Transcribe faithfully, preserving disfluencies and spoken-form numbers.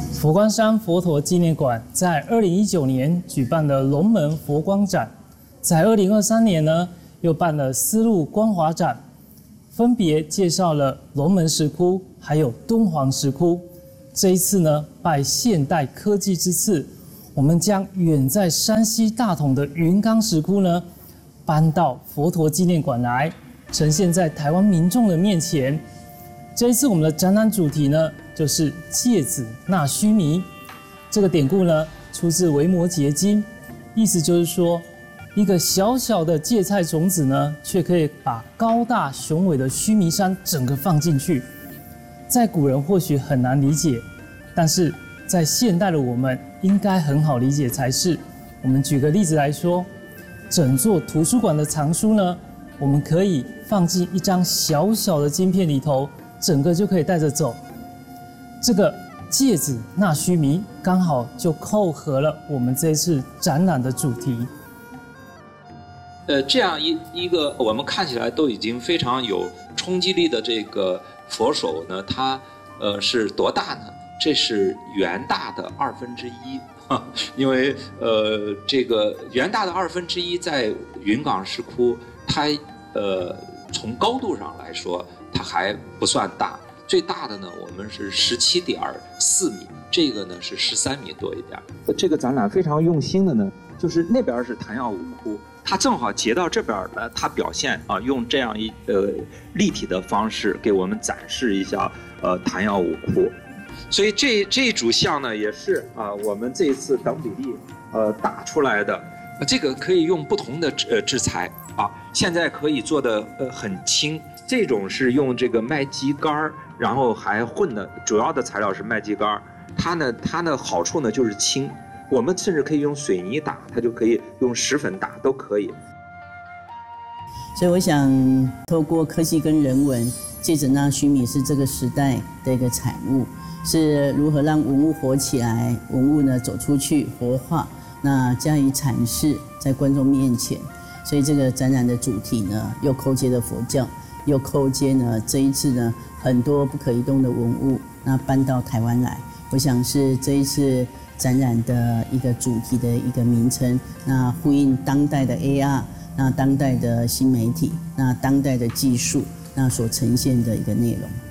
佛光山佛陀纪念馆在二零一九年举办了龙门佛光展，在二零二三年呢又办了丝路光华展，分别介绍了龙门石窟还有敦煌石窟。这一次呢，拜现代科技之赐，我们将远在山西大同的云冈石窟呢搬到佛陀纪念馆来，呈现在台湾民众的面前。这一次我们的展览主题呢，就是芥子纳须弥。这个典故呢，出自《维摩诘经》，意思就是说，一个小小的芥菜种子呢，却可以把高大雄伟的须弥山整个放进去。在古人或许很难理解，但是在现代的我们应该很好理解才是。我们举个例子来说，整座图书馆的藏书呢，我们可以放进一张小小的晶片里头，整个就可以带着走。这个芥子纳须弥刚好就扣合了我们这一次展览的主题。 呃，这样一一个我们看起来都已经非常有冲击力的这个佛手呢，它呃是多大呢？这是元大的二分之一，因为呃这个元大的二分之一在云冈石窟，它呃从高度上来说它还不算大，最大的呢我们是十七点四米，这个呢是十三米多一点。这个展览非常用心的呢，就是那边是昙曜五窟，它正好截到这边呢，它表现啊，用这样一呃立体的方式给我们展示一下呃昙曜五窟。所以这这一组像呢，也是啊，我们这一次等比例呃打出来的。这个可以用不同的呃制材啊，现在可以做的呃很轻。这种是用这个麦秸秆，然后还混的，主要的材料是麦秸秆。它呢，它的好处呢就是轻。我们甚至可以用水泥打，它就可以用石粉打，都可以。 所以我想，透过科技跟人文，芥子纳须弥是这个时代的一个产物，是如何让文物活起来，文物呢走出去活化，那加以阐释在观众面前。所以这个展览的主题呢，又扣接了佛教，又扣接呢这一次呢很多不可移动的文物，那搬到台湾来，我想是这一次展览的一个主题的一个名称，那呼应当代的 A R， 那当代的新媒体，那当代的技术，那所呈现的一个内容。